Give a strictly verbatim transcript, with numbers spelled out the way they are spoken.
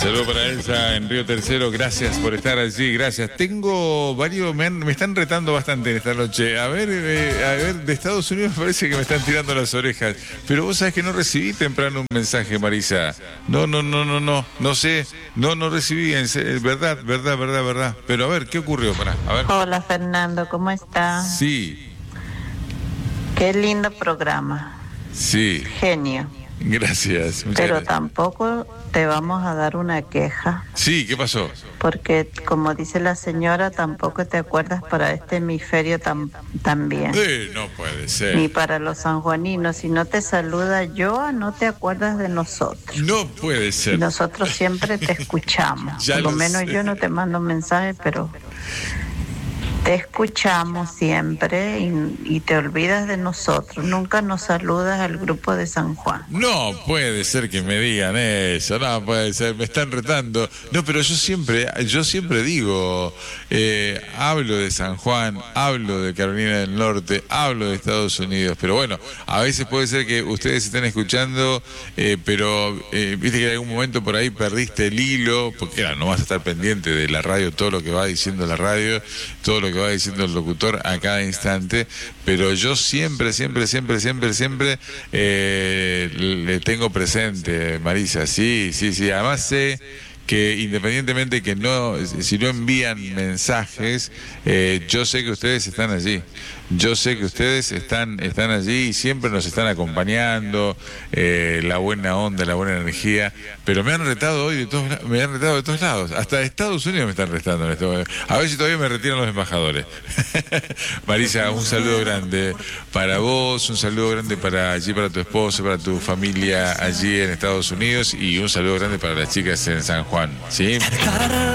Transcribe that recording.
Saludo para Elsa en Río Tercero, gracias por estar allí, gracias. Tengo varios, me, han- me están retando bastante en esta noche. A ver, eh, a ver, de Estados Unidos me parece que me están tirando las orejas. Pero vos sabés que no recibí temprano un mensaje, Marisa. No, no, no, no, no, no sé, no, no recibí, en se- verdad, verdad, verdad, verdad. Pero a ver, ¿qué ocurrió? Pará, a ver. Hola Fernando, ¿cómo está? Sí, Qué lindo programa, sí, genio. gracias. Muchas Pero gracias. tampoco te vamos a dar una queja, Sí, ¿qué pasó? porque como dice la señora, tampoco te acuerdas para este hemisferio tam- también. Eh, no puede Ni ser. para los sanjuaninos. Si no te saluda yo, no te acuerdas de nosotros. No puede Y ser. nosotros siempre te escuchamos. Ya Por lo lo menos sé. yo no te mando mensajes, pero te escuchamos siempre y, y te olvidas de nosotros. Nunca nos saludas al grupo de San Juan. No puede ser que me digan eso, no puede ser, me están retando. No, pero yo siempre, yo siempre digo, eh, hablo de San Juan, hablo de Carolina del Norte, hablo de Estados Unidos, pero bueno, a veces puede ser que ustedes estén escuchando, eh, pero eh, viste que en algún momento por ahí perdiste el hilo, porque claro, no vas a estar pendiente de la radio, todo lo que va diciendo la radio, todo lo que va diciendo el locutor a cada instante, pero yo siempre, siempre, siempre, siempre, siempre eh, le tengo presente, Marisa, sí, sí, sí, además sé que independientemente que no, si no envían mensajes, eh, yo sé que ustedes están allí, yo sé que ustedes están, están allí y siempre nos están acompañando, eh, la buena onda, la buena energía, pero me han retado hoy de todos, la- me han retado de todos lados, hasta de Estados Unidos me están retando en este momento. A ver si todavía me retiran los embajadores. Marisa, un saludo grande para vos, un saludo grande para allí, para tu esposo, para tu familia allí en Estados Unidos y un saludo grande para las chicas en San Juan, ¿sí?